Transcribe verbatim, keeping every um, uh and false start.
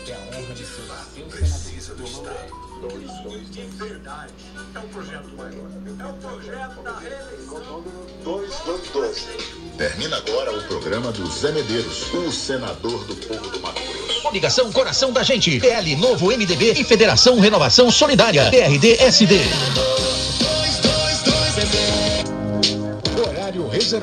ter a honra de ser o seu senador. De verdade, é um projeto maior. É um projeto da reeleição. dois mil e doze. Termina agora o programa do Zé Medeiros, o senador do povo do Mato Grosso. Ligação Coração da Gente. P L Novo M D B e Federação Renovação Solidária. P R D S D. Horário reservado.